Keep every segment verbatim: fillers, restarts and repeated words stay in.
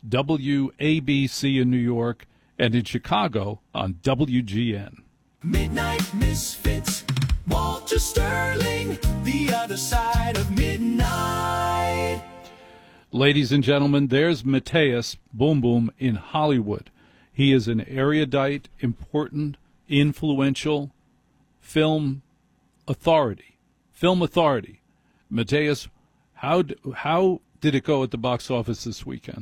W A B C in New York, and in Chicago on W G N. Midnight Misfits, Walter Sterling, the other side of midnight. Ladies and gentlemen, there's Matthias Boom Boom in Hollywood. He is an erudite, important, influential film authority. Film authority. Matthias, how how did it go at the box office this weekend?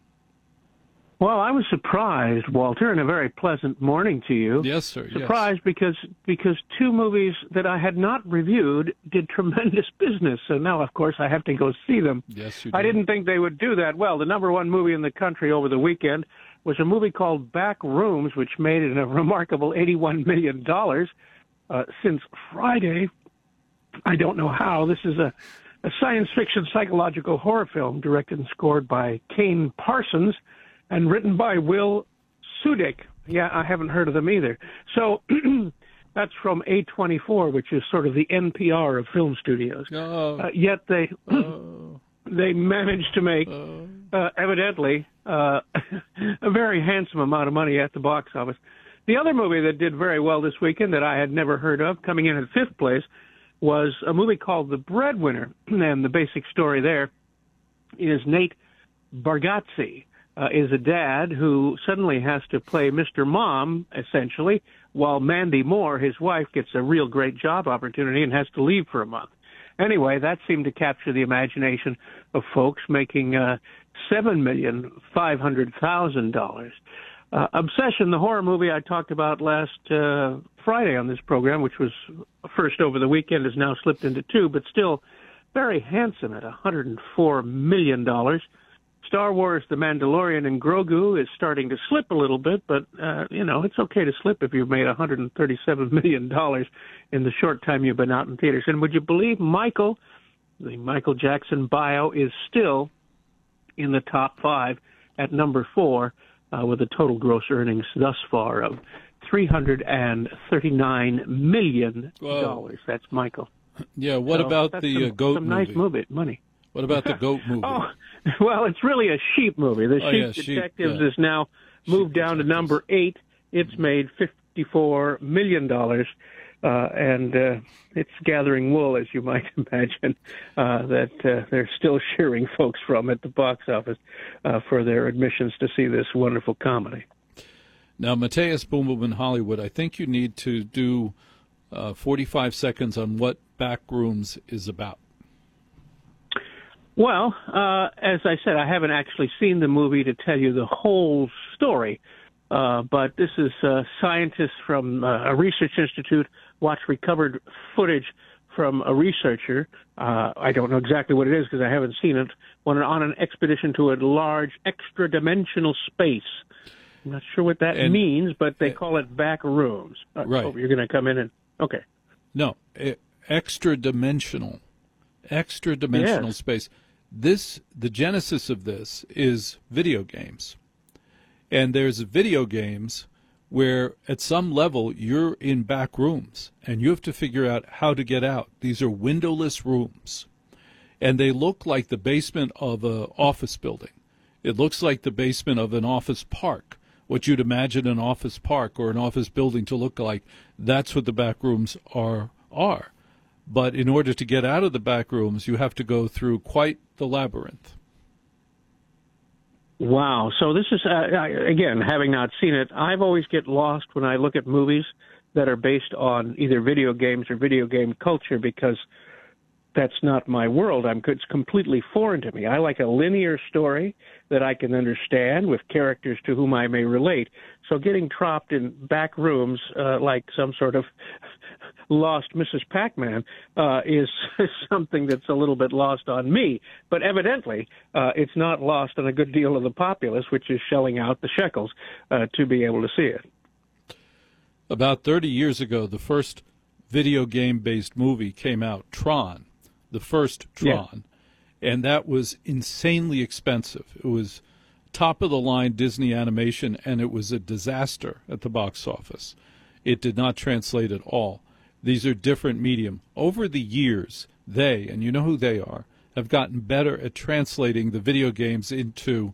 Well, I was surprised, Walter, and a very pleasant morning to you. Yes, sir. Surprised yes. because because two movies that I had not reviewed did tremendous business. So now, of course, I have to go see them. Yes, you I did. didn't think they would do that well. The number one movie in the country over the weekend was a movie called Back Rooms, which made it a remarkable eighty-one million dollars uh, since Friday. I don't know how. This is a, a science fiction psychological horror film directed and scored by Kane Parsons and written by Will Sudik. Yeah, I haven't heard of them either. So that's from A twenty-four, which is sort of the N P R of film studios. Oh. Uh, yet they Oh. they managed to make, Oh. uh, evidently, uh, a very handsome amount of money at the box office. The other movie that did very well this weekend that I had never heard of, coming in at fifth place, was a movie called The Breadwinner. And the basic story there is Nate Bargatze uh, is a dad who suddenly has to play Mister Mom, essentially, while Mandy Moore, his wife, gets a real great job opportunity and has to leave for a month. Anyway, that seemed to capture the imagination of folks, making uh, seven million five hundred thousand dollars. Uh, Obsession, the horror movie I talked about last uh, Friday on this program, which was first over the weekend, has now slipped into two, but still very handsome at one hundred four million dollars. Star Wars, The Mandalorian, and Grogu is starting to slip a little bit, but, uh, you know, it's okay to slip if you've made one hundred thirty-seven million dollars in the short time you've been out in theaters. And would you believe Michael, the Michael Jackson bio, is still in the top five at number four uh, with a total gross earnings thus far of three hundred thirty-nine million dollars. That's Michael. Yeah, what So about that's the some, uh, goat some movie? nice movie, money. What about the goat movie? Oh, well, it's really a sheep movie. The Oh, Sheep yeah, Sheep, Detectives yeah. is now moved Sheep down to Detectives. number eight. It's made fifty-four million dollars, uh, and uh, it's gathering wool, as you might imagine, uh, that uh, they're still shearing folks from at the box office uh, for their admissions to see this wonderful comedy. Now, Matthias Boom Boom in Hollywood, I think you need to do uh, forty-five seconds on what Backrooms is about. Well, uh, as I said, I haven't actually seen the movie to tell you the whole story, uh, but this is uh, scientists from uh, a research institute watch recovered footage from a researcher. Uh, I don't know exactly what it is because I haven't seen it, when on an expedition to a large extra-dimensional space. I'm not sure what that And- means, but they call it back rooms. Uh, Right. Oh, you're going to come in and... Okay. No, e- extra-dimensional, extra-dimensional Yes. space. This, the genesis of this is video games. And there's video games where at some level you're in back rooms and you have to figure out how to get out. These are windowless rooms. And they look like the basement of an office building. It looks like the basement of an office park. What you'd imagine an office park or an office building to look like, that's what the back rooms are are. But in order to get out of the back rooms, you have to go through quite the labyrinth. Wow. So this is, uh, I, again, having not seen it, I've always get lost when I look at movies that are based on either video games or video game culture because that's not my world. I'm, it's completely foreign to me. I like a linear story that I can understand with characters to whom I may relate. So getting trapped in back rooms uh, like some sort of lost Missus Pac-Man uh, is something that's a little bit lost on me. But evidently, uh, it's not lost on a good deal of the populace, which is shelling out the shekels uh, to be able to see it. About thirty years ago, the first video game-based movie came out, Tron, the first Tron, yeah. And that was insanely expensive. It was top-of-the-line Disney animation, and it was a disaster at the box office. It did not translate at all. These are different medium. Over the years, they, and you know who they are, have gotten better at translating the video games into